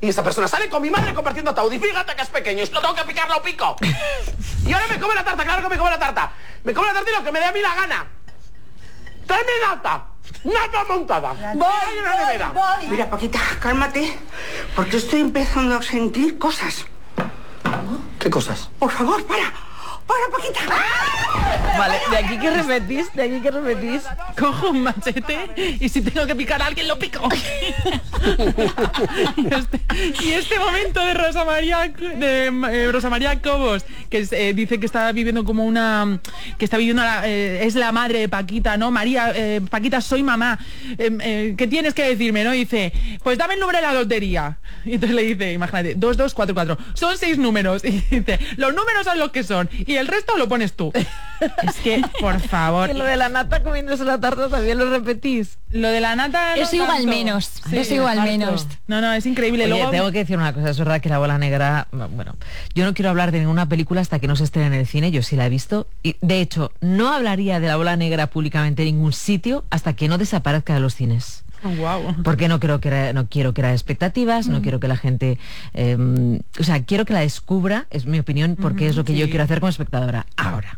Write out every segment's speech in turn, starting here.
Y esa persona sale con mi madre compartiendo ataúd. Y fíjate que es pequeño, y si lo tengo que picar, lo pico. Y ahora me come la tarta, claro que me come la tarta. Me come la tarta y lo que me dé a mí la gana. ¡Tráeme nata! ¡Nata montada! Voy. Mira, Paquita, cálmate, porque estoy empezando a sentir cosas. ¿Qué cosas? Por favor, para, Paquita. Vale, de aquí que repetís, cojo un machete y si tengo que picar a alguien lo pico. y este momento de Rosa María Cobos, que dice que está viviendo como es la madre de Paquita, ¿no? María, Paquita, soy mamá. ¿Qué tienes que decirme, no? Dice, pues dame el número de la lotería. Y entonces le dice, imagínate, 2244. Son 6 números. Y dice, los números son los que son. Y el resto lo pones tú. Es que, por favor. Y lo de la nata comiéndose la tarta también lo repetís. Lo de la nata. Eso igual menos. Sí, eso igual menos. No, es increíble. Oye, luego tengo que decir una cosa, es verdad que La Bola Negra, bueno, yo no quiero hablar de ninguna película hasta que no se estrene en el cine, yo sí la he visto, y de hecho, no hablaría de La Bola Negra públicamente en ningún sitio hasta que no desaparezca de los cines. Wow. Porque no quiero crear expectativas, no quiero que la gente, quiero que la descubra, es mi opinión, porque es lo que yo quiero hacer como espectadora. Ahora,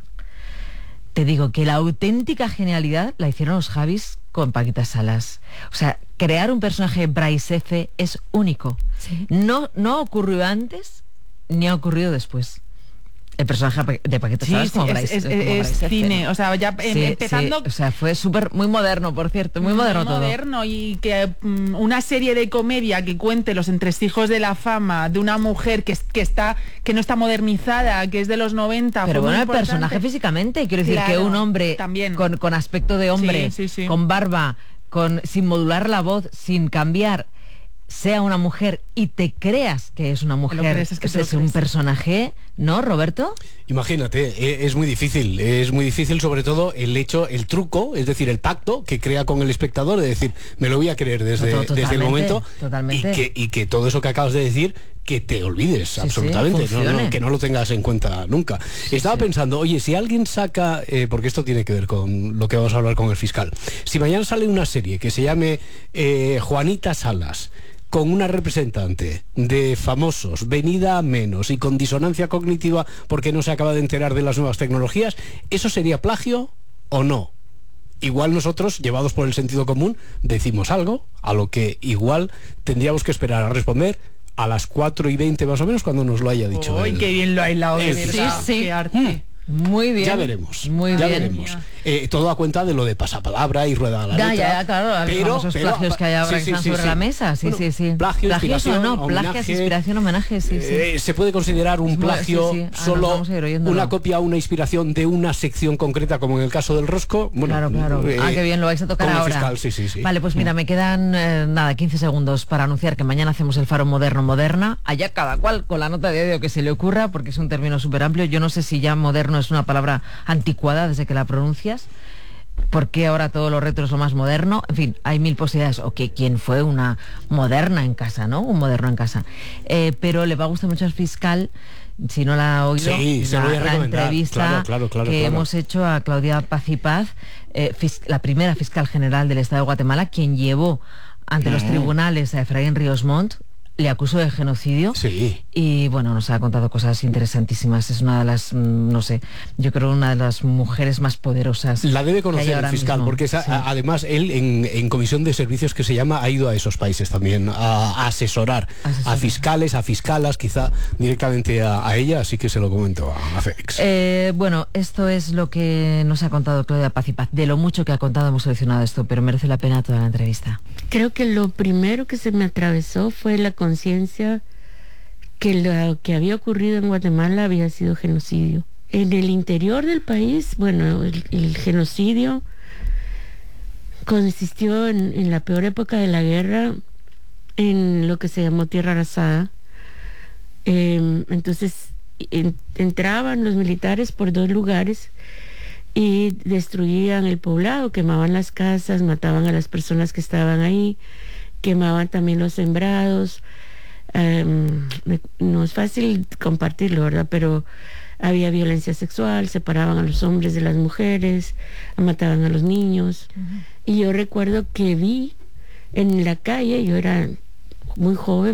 te digo que la auténtica genialidad la hicieron los Javis con Paquita Salas. O sea, crear un personaje Bryce F. es único. Sí. No ocurrió antes ni ha ocurrido después. El personaje de Paquita Salas como Bryce, es cine, ¿no? O sea, ya empezando. Sí, o sea, fue muy moderno, por cierto, muy moderno todo. Moderno, y que una serie de comedia que cuente los entresijos de la fama de una mujer que no está modernizada, que es de los 90. Pero bueno, el personaje físicamente, quiero decir, que un hombre también con aspecto de hombre, con barba, sin modular la voz, sin cambiar, sea una mujer y te creas que es una mujer, es un personaje, ¿no, Roberto? Imagínate, es muy difícil sobre todo el truco, es decir, el pacto que crea con el espectador de decir, me lo voy a creer desde el momento, y que todo eso que acabas de decir, que te olvides absolutamente, que no lo tengas en cuenta nunca. Estaba pensando, oye, si alguien saca, porque esto tiene que ver con lo que vamos a hablar con el fiscal, si mañana sale una serie que se llame Juanita Salas, con una representante de famosos, venida a menos y con disonancia cognitiva porque no se acaba de enterar de las nuevas tecnologías, ¿eso sería plagio o no? Igual nosotros, llevados por el sentido común, decimos algo a lo que igual tendríamos que esperar a responder a las 4:20 más o menos, cuando nos lo haya dicho. ¡Ay, qué bien lo ha hilado! Sí. ¡Qué arte! Muy bien. Ya veremos. Muy bien. Veremos. Todo a cuenta de lo de pasapalabra y rueda a la letra. Ya, claro, los famosos plagios que hay ahora que están sobre la mesa. Sí. Plagio, inspiración, plagios, inspiración, homenaje, sí. Se puede considerar un plagio solo una copia o una inspiración de una sección concreta, como en el caso del rosco. Bueno, claro. Qué bien, lo vais a tocar ahora. Fiscal, sí. Vale, pues mira, me quedan 15 segundos para anunciar que mañana hacemos el Faro Moderna. Allá cada cual con la nota de audio que se le ocurra, porque es un término súper amplio. Yo no sé si ya moderno es una palabra anticuada desde que la pronuncias, porque ahora todo lo retro es lo más moderno. En fin, hay mil posibilidades. O que quién fue una moderna en casa, ¿no? Un moderno en casa. Pero le va a gustar mucho al fiscal, si no la ha oído, la entrevista que hemos hecho a Claudia Paz y Paz, la primera fiscal general del Estado de Guatemala, quien llevó ante los tribunales a Efraín Ríos Montt, le acusó de genocidio. Sí. Y bueno, nos ha contado cosas interesantísimas. Es una de las, yo creo una de las mujeres más poderosas. La debe conocer el fiscal, mismo, porque además él en comisión de servicios que se llama, ha ido a esos países también a asesorar a fiscales, a fiscalas, quizá directamente a ella, así que se lo comento a Félix. Bueno, esto es lo que nos ha contado Claudia Paz y Paz. De lo mucho que ha contado hemos seleccionado esto, pero merece la pena toda la entrevista. Creo que lo primero que se me atravesó fue la conciencia que lo que había ocurrido en Guatemala había sido genocidio. En el interior del país, bueno, el genocidio consistió en la peor época de la guerra en lo que se llamó tierra arrasada. Entonces entraban los militares por 2 lugares y destruían el poblado, quemaban las casas, mataban a las personas que estaban ahí, quemaban también los sembrados. No es fácil compartirlo, ¿verdad? Pero había violencia sexual, separaban a los hombres de las mujeres, mataban a los niños. Y yo recuerdo que vi en la calle, yo era muy joven,